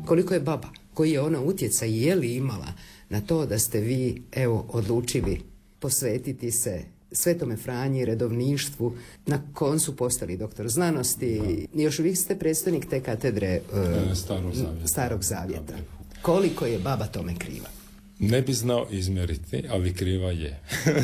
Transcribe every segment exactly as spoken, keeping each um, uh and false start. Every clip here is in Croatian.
koliko je baba, koji je ona utjecaj, je li imala na to da ste vi, evo, odlučili posvetiti se Svetome Franji, redovništvu, na koncu postali doktor znanosti, da. Još uvijek ste predstojnik te katedre uh, Starog Zavjeta. Starog Zavjeta. Koliko je baba tome kriva? Ne bi znao izmjeriti, ali kriva je.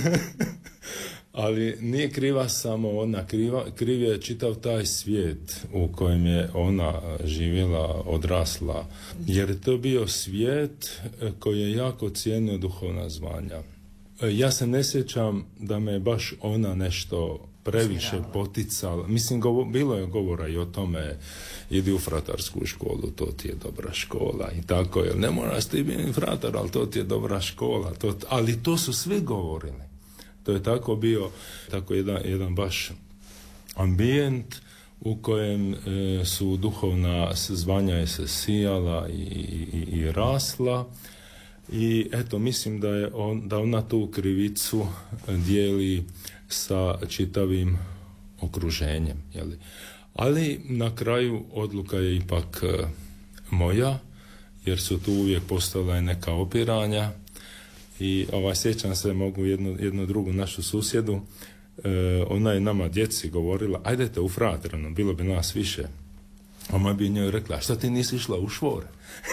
Ali nije kriva samo ona, kriva, kriv je čitav taj svijet u kojem je ona živjela, odrasla, jer je to bio svijet koji je jako cijenio duhovna zvanja. Ja se ne sjećam da me baš ona nešto previše poticala. Mislim, govo, bilo je govora i o tome, idi u fratarsku školu, to ti je dobra škola i tako, jer ne moraš ti biti fratar, ali to ti je dobra škola. To, ali to su svi govorili. To je tako bio, tako jedan, jedan baš ambijent u kojem e, su duhovna zvanja je se sijala i, i, i rasla. I eto, mislim da je on, da ona tu krivicu dijeli sa čitavim okruženjem, jeli? Ali na kraju odluka je ipak e, moja, jer su tu uvijek postala neka opiranja. I ovaj, sjećam se, mogu jednu, jednu drugu našu susjedu, e, ona je nama djeci govorila, ajdete u fraterano, bilo bi nas više. A moja bi njoj rekla, šta ti nisi išla u švore?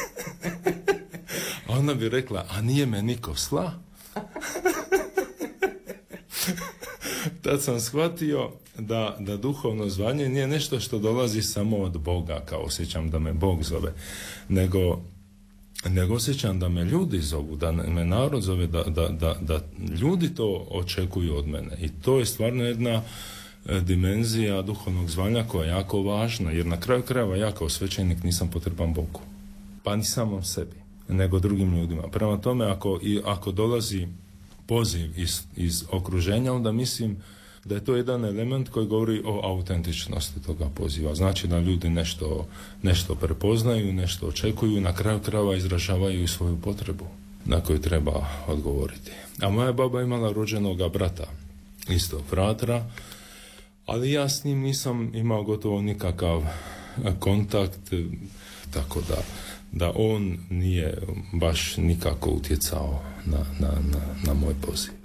A ona bi rekla, a nije me niko sla? Tad sam shvatio da, da duhovno zvanje nije nešto što dolazi samo od Boga, kao osjećam da me Bog zove, nego nego osjećam da me ljudi zovu, da me narod zove, da, da, da, da ljudi to očekuju od mene. I to je stvarno jedna dimenzija duhovnog zvanja koja je jako važna, jer na kraju krajeva ja kao svećenik nisam potreban Bogu, pa ni samom sebi, nego drugim ljudima. Prema tome, ako, i, ako dolazi poziv iz, iz okruženja, onda mislim da je to jedan element koji govori o autentičnosti toga poziva. Znači da ljudi nešto, nešto prepoznaju, nešto očekuju, na kraju krajeva izražavaju i svoju potrebu na koju treba odgovoriti. A moja baba imala rođenoga brata, isto fratra, ali ja s njim nisam imao gotovo nikakav kontakt, tako da, da on nije baš nikako utjecao na, na, na, na moj poziv.